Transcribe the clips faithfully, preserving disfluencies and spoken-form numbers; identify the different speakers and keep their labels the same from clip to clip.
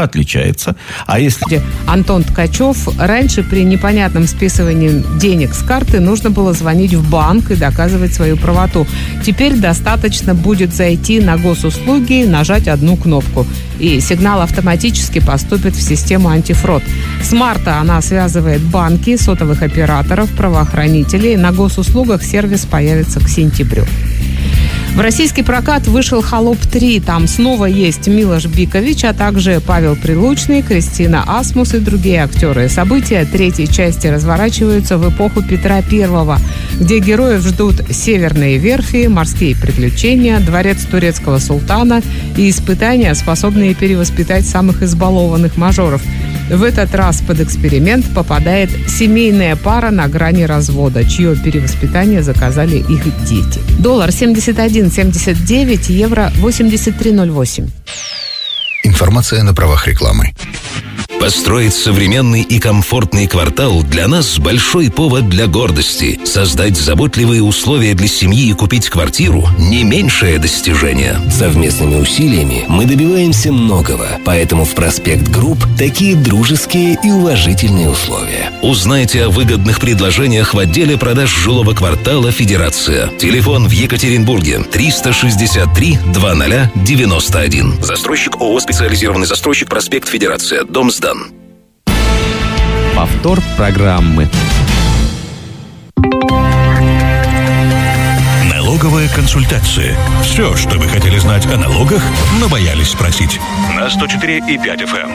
Speaker 1: отличается. А если...
Speaker 2: Антон Ткачев. Раньше при непонятном списывании денег с карты нужно было звонить в банк и доказывать свою правоту. Теперь достаточно будет зайти на госуслуги и нажать одну кнопку. И сигнал автоматически поступит в систему антифрод. С марта она связывает банки, сотовых операторов, правоохранителей. На госуслугах сервис появится к сентябрю. В российский прокат вышел «Холоп три». Там снова есть Милош Бикович, а также Павел Прилучный, Кристина Асмус и другие актеры. События третьей части разворачиваются в эпоху Петра Первого, где героев ждут северные верфи, морские приключения, дворец турецкого султана и испытания, способные перевоспитать самых избалованных мажоров. В этот раз под эксперимент попадает семейная пара на грани развода, чье перевоспитание заказали их дети. Доллар семьдесят один семьдесят девять, евро восемьдесят три ноль восемь.
Speaker 3: Информация на правах рекламы.
Speaker 4: Построить современный и комфортный квартал для нас большой повод для гордости. Создать заботливые условия для семьи и купить квартиру – не меньшее достижение.
Speaker 5: Совместными усилиями мы добиваемся многого, поэтому в «Проспект Групп» такие дружеские и уважительные условия.
Speaker 4: Узнайте о выгодных предложениях в отделе продаж жилого квартала «Федерация». Телефон в Екатеринбурге триста шестьдесят три двадцать девяносто один. Застройщик ООО «Специализированный застройщик», проспект Федерация, дом сдан.
Speaker 6: Повтор программы.
Speaker 7: Налоговая консультация. Все, что вы хотели знать о налогах, но боялись спросить. На сто четыре и пять эф эм.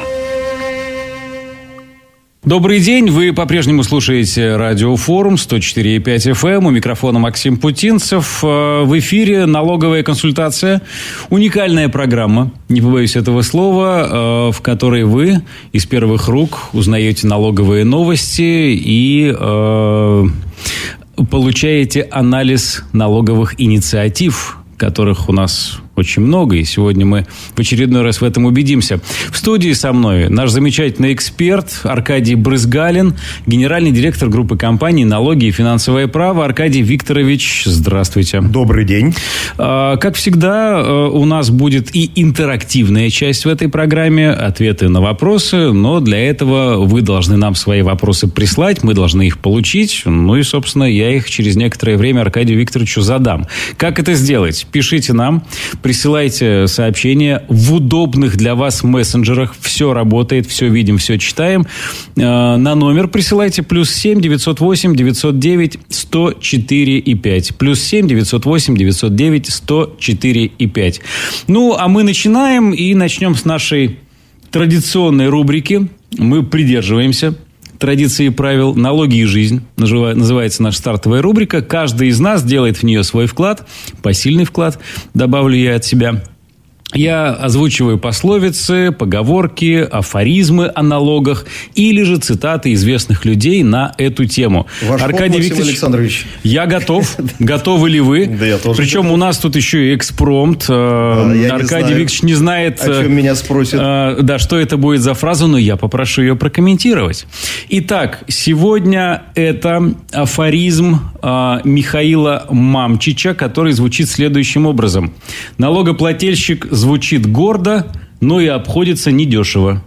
Speaker 8: Добрый день, вы по-прежнему слушаете Радиофорум сто четыре и пять эф эм. У микрофона Максим Путинцев. В эфире налоговая консультация. Уникальная программа, не побоюсь этого слова, в которой вы из первых рук узнаете налоговые новости и э, получаете анализ налоговых инициатив, которых у нас очень много, и сегодня мы в очередной раз в этом убедимся. В студии со мной наш замечательный эксперт Аркадий Брызгалин, генеральный директор группы компаний «Налоги и финансовое право». Аркадий Викторович, здравствуйте.
Speaker 9: Добрый день.
Speaker 8: Как всегда, у нас будет и интерактивная часть в этой программе, ответы на вопросы, но для этого вы должны нам свои вопросы прислать, мы должны их получить, ну и, собственно, я их через некоторое время Аркадию Викторовичу задам. Как это сделать? Пишите нам, присылайте сообщения в удобных для вас мессенджерах. Все работает, все видим, все читаем. На номер присылайте плюс семь девятьсот восемь девятьсот девять сто четыре и пять. Плюс семь девятьсот восемь девятьсот девять сто четыре и пять. Ну, а мы начинаем и начнем с нашей традиционной рубрики. Мы придерживаемся традиции и правил «Налоги и жизнь». Называется наша стартовая рубрика. Каждый из нас делает в нее свой вклад, посильный вклад, добавлю я от себя. Я озвучиваю пословицы, поговорки, афоризмы о налогах или же цитаты известных людей на эту тему.
Speaker 9: Ваш
Speaker 8: Аркадий Викторович
Speaker 9: Александрович.
Speaker 8: Я готов. Готовы ли вы?
Speaker 9: Да, я тоже.
Speaker 8: Причем у нас тут еще и экспромт. Аркадий Викторович не знает,
Speaker 9: о чем меня спросят.
Speaker 8: Да, что это будет за фраза, но я попрошу ее прокомментировать. Итак, сегодня это афоризм Михаила Мамчича, который звучит следующим образом. Налогоплательщик звучит гордо, но и обходится недешево.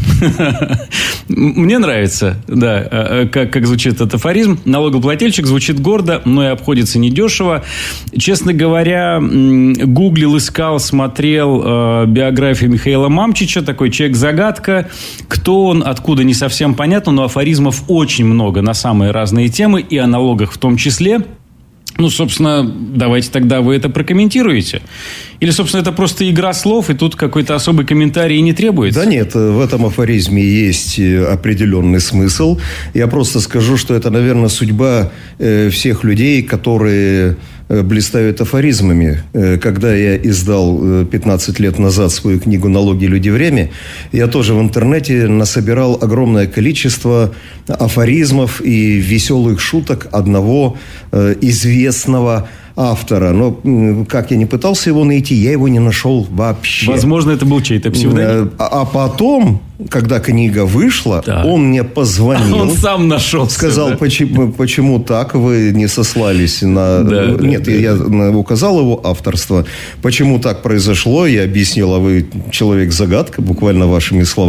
Speaker 8: Мне нравится, да, как, как звучит этот афоризм. Налогоплательщик звучит гордо, но и обходится недешево. Честно говоря, гуглил, искал, смотрел э, биографию Михаила Мамчича. Такой человек-загадка. Кто он, откуда, не совсем понятно, но афоризмов очень много на самые разные темы, и о налогах в том числе. Ну, собственно, давайте тогда вы это прокомментируете. Или, собственно, это просто игра слов, и тут какой-то особый комментарий не требуется?
Speaker 9: Да нет, в этом афоризме есть определенный смысл. Я просто скажу, что это, наверное, судьба всех людей, которые блистают афоризмами. Когда я издал пятнадцать лет назад свою книгу «Налоги, люди, время», я тоже в интернете насобирал огромное количество афоризмов и веселых шуток одного известного автора. Но как я не пытался его найти, я его не нашел вообще.
Speaker 8: Возможно, это был чей-то псевдоним.
Speaker 9: А потом, когда книга вышла, да. он мне позвонил.
Speaker 8: Он сам нашел.
Speaker 9: Сказал, да? почему, почему так вы не сослались на...
Speaker 8: Да,
Speaker 9: Нет,
Speaker 8: да,
Speaker 9: я
Speaker 8: да.
Speaker 9: указал его авторство. Почему так произошло, я объяснил, а вы человек-загадка, буквально вашими словами.